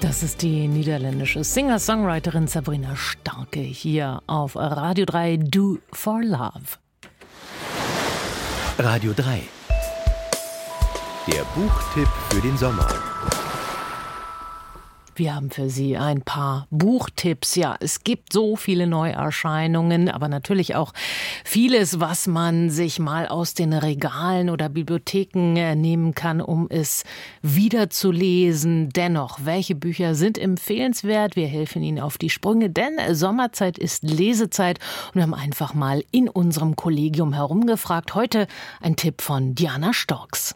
Das ist die niederländische Singer-Songwriterin Sabrina Starke hier auf Radio 3 Do for Love. Radio 3. Der Buchtipp für den Sommer. Wir haben für Sie ein paar Buchtipps. Ja, es gibt so viele Neuerscheinungen, aber natürlich auch vieles, was man sich mal aus den Regalen oder Bibliotheken nehmen kann, um es wieder zu lesen. Dennoch, welche Bücher sind empfehlenswert? Wir helfen Ihnen auf die Sprünge, denn Sommerzeit ist Lesezeit und wir haben einfach mal in unserem Kollegium herumgefragt. Heute ein Tipp von Diana Storks.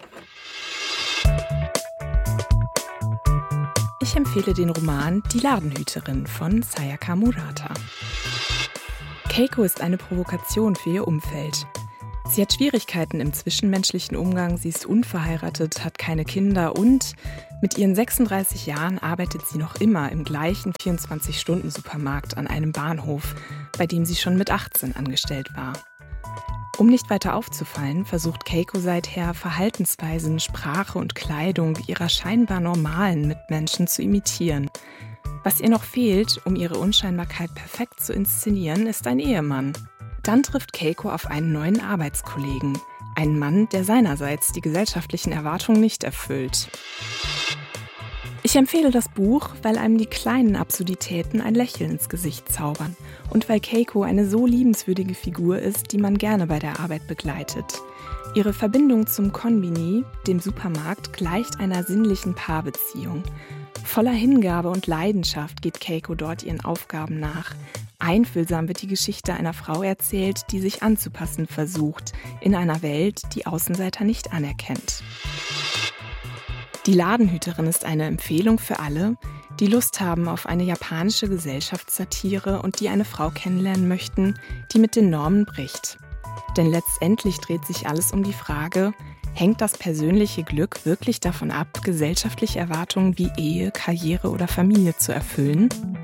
Ich empfehle den Roman Die Ladenhüterin von Sayaka Murata. Keiko ist eine Provokation für ihr Umfeld. Sie hat Schwierigkeiten im zwischenmenschlichen Umgang, sie ist unverheiratet, hat keine Kinder und mit ihren 36 Jahren arbeitet sie noch immer im gleichen 24-Stunden-Supermarkt an einem Bahnhof, bei dem sie schon mit 18 angestellt war. Um nicht weiter aufzufallen, versucht Keiko seither Verhaltensweisen, Sprache und Kleidung ihrer scheinbar normalen Mitmenschen zu imitieren. Was ihr noch fehlt, um ihre Unscheinbarkeit perfekt zu inszenieren, ist ein Ehemann. Dann trifft Keiko auf einen neuen Arbeitskollegen. Einen Mann, der seinerseits die gesellschaftlichen Erwartungen nicht erfüllt. Ich empfehle das Buch, weil einem die kleinen Absurditäten ein Lächeln ins Gesicht zaubern und weil Keiko eine so liebenswürdige Figur ist, die man gerne bei der Arbeit begleitet. Ihre Verbindung zum Konbini, dem Supermarkt, gleicht einer sinnlichen Paarbeziehung. Voller Hingabe und Leidenschaft geht Keiko dort ihren Aufgaben nach. Einfühlsam wird die Geschichte einer Frau erzählt, die sich anzupassen versucht, in einer Welt, die Außenseiter nicht anerkennt. Die Ladenhüterin ist eine Empfehlung für alle, die Lust haben auf eine japanische Gesellschaftssatire und die eine Frau kennenlernen möchten, die mit den Normen bricht. Denn letztendlich dreht sich alles um die Frage, hängt das persönliche Glück wirklich davon ab, gesellschaftliche Erwartungen wie Ehe, Karriere oder Familie zu erfüllen?